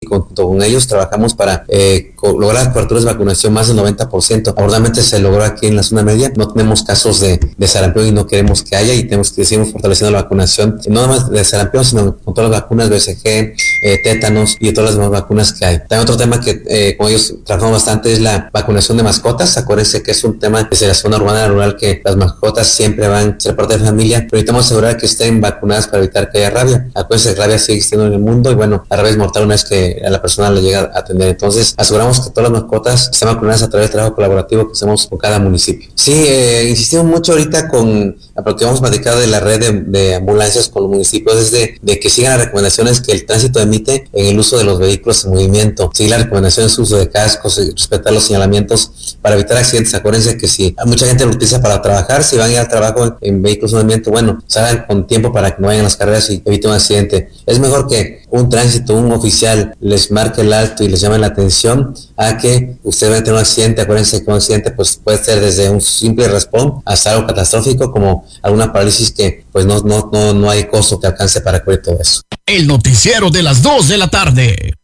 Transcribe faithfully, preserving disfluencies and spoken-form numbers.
junto con ellos trabajamos para eh, lograr las coberturas de vacunación más del noventa por ciento. Afortunadamente se logró aquí en la zona media. No tenemos casos de, de sarampión y no queremos que haya, y tenemos que seguir fortaleciendo la vacunación, no nada más de sarampión, sino con todas las vacunas, B C G, eh, tétanos y todas las demás vacunas que hay. También otro tema que eh, con ellos trabajamos bastante es la vacunación de mascotas. Acuérdense que es un tema desde la zona urbana a la rural, que las mascotas siempre van a ser parte de la familia, pero necesitamos asegurar que estén vacunadas para evitar que haya rabia. Acuérdense que rabia sigue existiendo en el mundo, y bueno, la rabia es mortal una vez que a la persona le llega a atender. Entonces aseguramos que todas las mascotas estén vacunadas a través del trabajo colaborativo que hacemos con cada municipio. Sí, eh, insistimos mucho ahorita con lo que hemos platicado de la red de, de ambulancias con los municipios, es de, de que sigan las recomendaciones que el tránsito emite en el uso de los vehículos en movimiento, seguir las recomendaciones de uso de cascos, respetar los señalamientos para evitar accidentes. Acuérdense que si mucha gente lo utiliza para trabajar, si van a ir al trabajo en vehículos en movimiento, bueno, salgan con tiempo para que no vayan a las carreras y eviten un accidente. Es mejor que un tránsito, un oficial les marque el alto y les llame la atención a que usted va a tener un accidente. Acuérdense que un accidente pues puede ser desde un simple raspón hasta algo catastrófico como alguna parálisis que pues no, no, no, no hay costo que alcance para cubrir todo eso. El noticiero de las dos de la tarde.